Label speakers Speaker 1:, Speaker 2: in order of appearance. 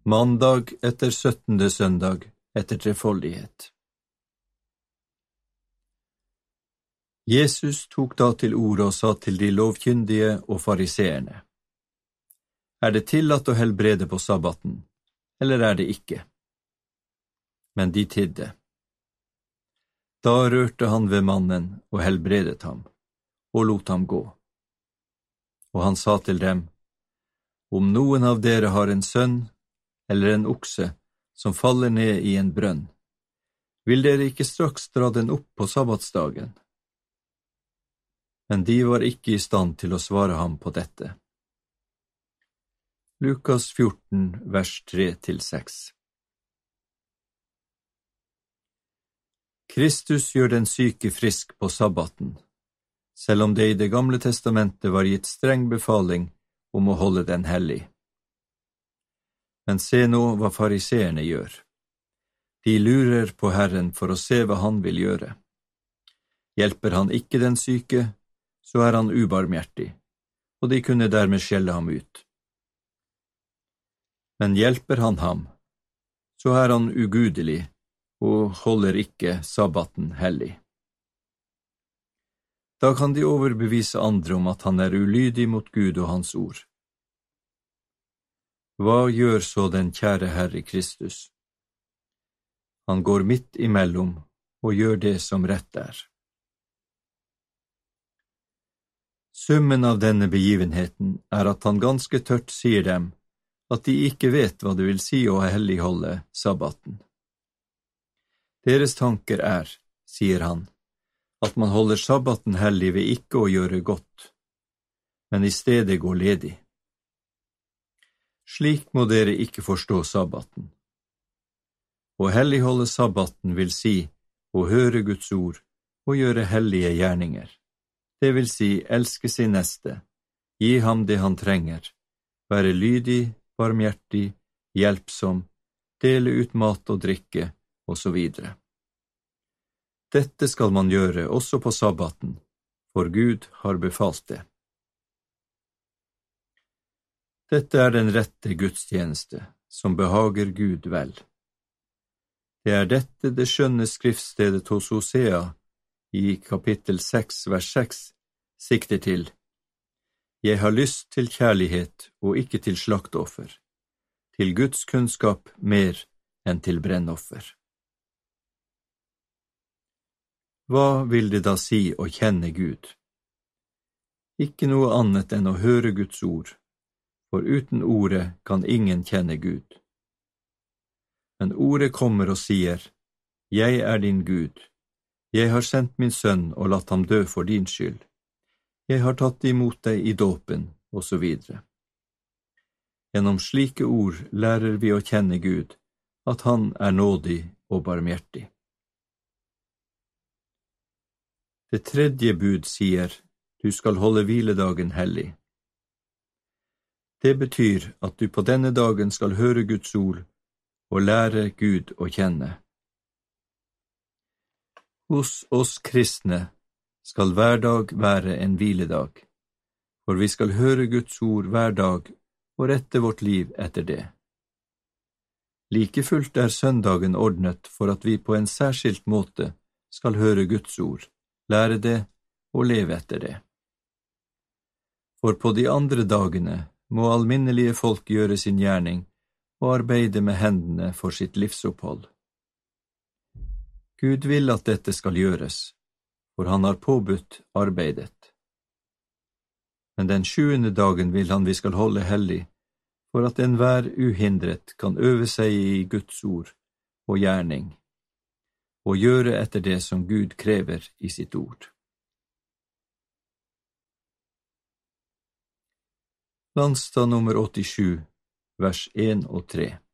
Speaker 1: Mandag etter 17. søndag etter trefoldighet. Jesus tok da til orde og sa til de lovkyndige og fariseerne: Er det tillatt å helbrede på sabbaten, eller er det ikke? Men de tidde. Da rørte han ved mannen og helbredet ham, og lot ham gå. Og han sa til dem: Om noen av dere har en sønn, eller en okse, som faller ned i en brønn, vil dere ikke straks dra den opp på sabbatsdagen? Men de var ikke i stand til å svare ham på dette. Lukas 14, vers 3-6. Kristus gjør den syke frisk på sabbaten, selv om det i Det gamle testamentet var gitt streng befaling om å holde den hellig. Men se nå hva fariseerne gjør. De lurer på Herren for å se hva han vil gjøre. Hjelper han ikke den syke, så er han ubarmhjertig, og de kunne dermed skjelle ham ut. Men hjelper han ham, så er han ugudelig og holder ikke sabbaten hellig. Da kan de overbevise andre om at han er ulydig mot Gud og hans ord. Hva gjør så den kjære Herre Kristus? Han går midt imellom og gjør det som rett er. Summen av denne begivenheten er at han ganske tørt sier dem at de ikke vet hva det vil si å helligholde sabbaten. Deres tanker er, sier han, at man holder sabbaten hellig ved ikke å gjøre godt, men i stedet gå ledig. Slik må dere ikke forstå sabbaten. Å helligholde sabbaten vil si å høre Guds ord og gjøre hellige gjerninger. Det vil si elske sin neste, gi ham det han trenger, være lydig, barmhjertig, hjelpsom, dele ut mat og drikke, og så videre. Dette skal man gjøre også på sabbaten, for Gud har befalt det. Dette er den rette gudstjeneste, som behager Gud vel. Det er dette det skjønne skriftstedet hos Hosea i kapittel 6, vers 6, sikter til. Jeg har lyst til kjærlighet og ikke til slaktoffer, til Guds kunnskap mer enn til brennoffer. Hva vil det da si å kjenne Gud? Ikke noe annet enn å høre Guds ord, for uten ordet kan ingen kjenne Gud. Men ordet kommer og sier, Jeg er din Gud, jeg har sendt min sønn og latt ham dø for din skyld, jeg har tatt imot deg i dåpen, og så videre. Gjennom slike ord lærer vi å kjenne Gud, at han er nådig og barmhjertig. Det tredje bud sier, du skal holde hviledagen hellig. Det betyr at du på denne dagen skal høre Guds ord og lære Gud å kjenne. Hos oss kristne skal hver dag være en hviledag, for vi skal høre Guds ord hver dag og rette vårt liv etter det. Like fullt er søndagen ordnet for at vi på en særskilt måte skal høre Guds ord, lære det og leve etter det. For på de andre dagene må alminnelige folk gjøre sin gjerning og arbeide med hendene for sitt livsopphold. Gud vil at dette skal gjøres, for han har påbudt arbeidet. Men den 7. dagen vil han vi skal holde hellig, for at enhver uhindret kan øve seg i Guds ord og gjerning, og gjøre etter det som Gud krever i sitt ord. Landstad nummer 87, vers 1 og 3.